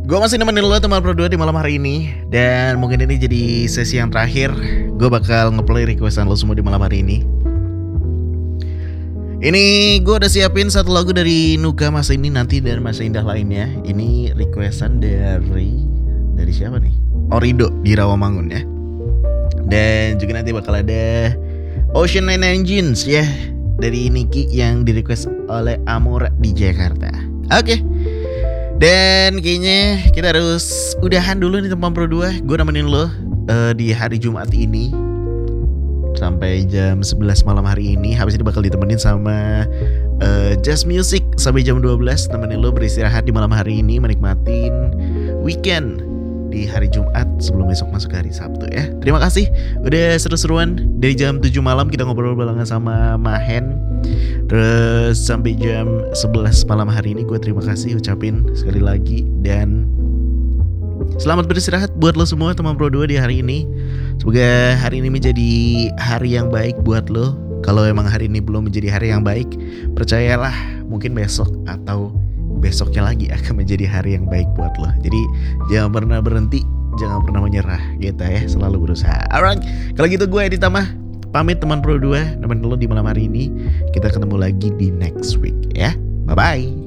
Gue masih nemenin lo teman Pro 2 di malam hari ini. Dan mungkin ini jadi sesi yang terakhir. Gue bakal ngeplay requestan lo semua di malam hari ini. Ini gue udah siapin satu lagu dari Nuka, Masa Ini Nanti, dan Masa Indah lainnya. Ini requestan dari siapa nih? Orido di Rawamangun ya. Dan juga nanti bakal ada Ocean Nine Engines ya, dari Niki yang di request oleh Amora di Jakarta. Oke. Dan kayaknya kita harus udahan dulu nih teman Pro 2. Gue nemenin lo di hari Jumat ini sampai jam 11 malam hari ini. Habis ini bakal ditemenin sama Jazz Music sampai jam 12. Nemenin lo beristirahat di malam hari ini, menikmatin weekend di hari Jumat sebelum besok masuk hari Sabtu ya. Terima kasih udah seru-seruan dari jam 7 malam kita ngobrol barengan sama Mahen. Terus sampai jam 11 malam hari ini gue terima kasih ucapin sekali lagi. Dan selamat beristirahat buat lo semua teman Pro 2 di hari ini. Semoga hari ini menjadi hari yang baik buat lo. Kalau emang hari ini belum menjadi hari yang baik, percayalah mungkin besok atau besoknya lagi akan menjadi hari yang baik buat lo. Jadi jangan pernah berhenti, jangan pernah menyerah gitu ya, selalu berusaha. Alright, kalau gitu gue Edi Tama pamit teman Pro 2, nemenin lo di malam hari ini. Kita ketemu lagi di next week ya. Bye bye.